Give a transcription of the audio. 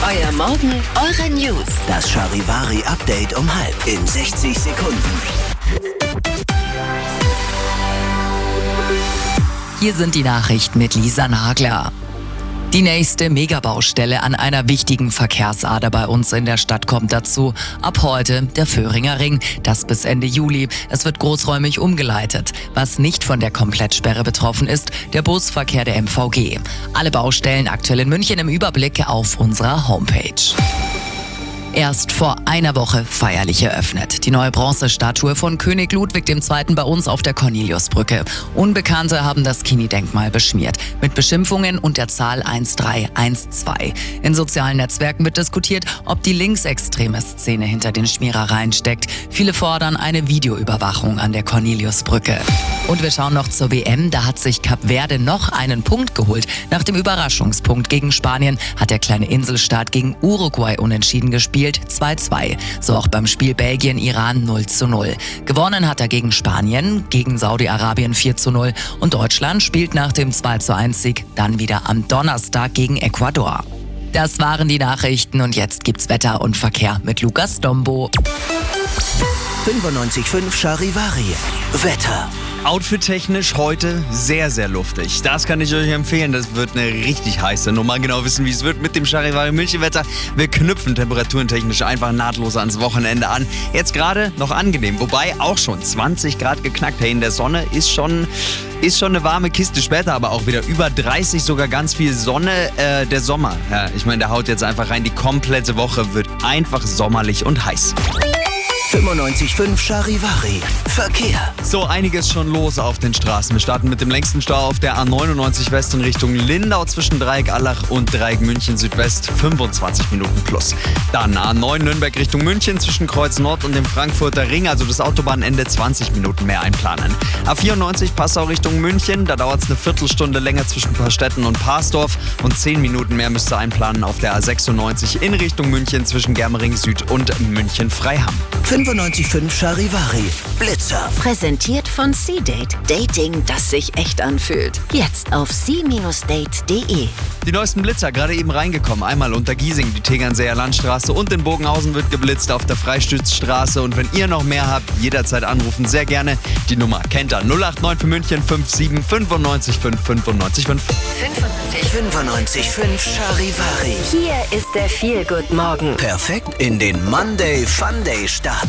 Euer Morgen, eure News. Das Charivari-Update um 6:30 in 60 Sekunden. Hier sind die Nachrichten mit Lisa Nagler. Die nächste Megabaustelle an einer wichtigen Verkehrsader bei uns in der Stadt kommt dazu. Ab heute der Vöhringer Ring, das bis Ende Juli. Es wird großräumig umgeleitet. Was nicht von der Komplettsperre betroffen ist, der Busverkehr der MVG. Alle Baustellen aktuell in München im Überblick auf unserer Homepage. Erst vor einer Woche feierlich eröffnet. Die neue Bronzestatue von König Ludwig II. Bei uns auf der Corneliusbrücke. Unbekannte haben das Kini-Denkmal beschmiert. Mit Beschimpfungen und der Zahl 1312. In sozialen Netzwerken wird diskutiert, ob die linksextreme Szene hinter den Schmierereien steckt. Viele fordern eine Videoüberwachung an der Corneliusbrücke. Und wir schauen noch zur WM. Da hat sich Kap Verde noch einen Punkt geholt. Nach dem Überraschungspunkt gegen Spanien hat der kleine Inselstaat gegen Uruguay unentschieden gespielt. 2:2. So auch beim Spiel Belgien-Iran 0:0. Gewonnen hat er gegen Spanien, gegen Saudi-Arabien 4:0 und Deutschland spielt nach dem 2:1-Sieg dann wieder am Donnerstag gegen Ecuador. Das waren die Nachrichten und jetzt gibt's Wetter und Verkehr mit Lukas Dombo. 95.5 Charivari. Wetter. Outfit-technisch heute sehr, sehr luftig. Das kann ich euch empfehlen. Das wird eine richtig heiße Nummer. Genau wissen, wie es wird mit dem Charivari München-Wetter. Wir knüpfen temperatурentechnisch einfach nahtlos ans Wochenende an. Jetzt gerade noch angenehm, wobei auch schon 20 Grad geknackt. Hey, in der Sonne ist schon eine warme Kiste. Später aber auch wieder über 30, sogar ganz viel Sonne. Der Sommer, ja, ich meine, der haut jetzt einfach rein. Die komplette Woche wird einfach sommerlich und heiß. 95.5 Charivari. Verkehr. So, einiges schon los auf den Straßen. Wir starten mit dem längsten Stau auf der A99 West in Richtung Lindau zwischen Dreieck Allach und Dreieck München Südwest. 25 Minuten plus. Dann A9 Nürnberg Richtung München zwischen Kreuz Nord und dem Frankfurter Ring, also das Autobahnende, 20 Minuten mehr einplanen. A94 Passau Richtung München, da dauert es eine Viertelstunde länger zwischen Paarstetten und Parsdorf und 10 Minuten mehr müsst ihr einplanen auf der A96 in Richtung München zwischen Germering Süd und München Freiham. 95.5 Charivari. Blitzer. Präsentiert von C-Date. Dating, das sich echt anfühlt. Jetzt auf c-date.de. Die neuesten Blitzer gerade eben reingekommen. Einmal unter Giesing, die Tegernseer Landstraße und in Bogenhausen wird geblitzt auf der Freistützstraße. Und wenn ihr noch mehr habt, jederzeit anrufen, sehr gerne. Die Nummer kennt ihr. 089 für München 57 95 5 95 5. 95.5 Charivari. Hier ist der Feel-Good-Morgen. Perfekt in den Monday Funday Start.